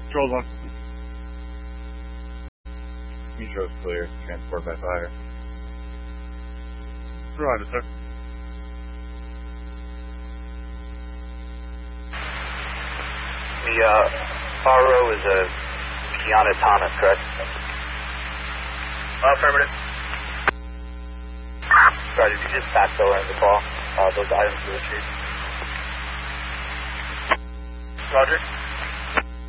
Controls on. Metro's clear. Transport by fire. Roger, sir. The RO is a Kiana Thomas, correct? Affirmative. Roger, you just passed over in the call. Those items to retrieve. Roger.